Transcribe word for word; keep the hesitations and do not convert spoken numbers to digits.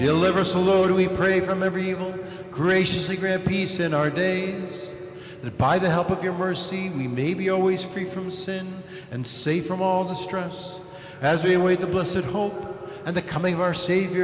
Deliver us, O Lord, we pray, from every evil. Graciously grant peace in our days, that by the help of your mercy we may be always free from sin and safe from all distress, as we await the blessed hope and the coming of our Savior,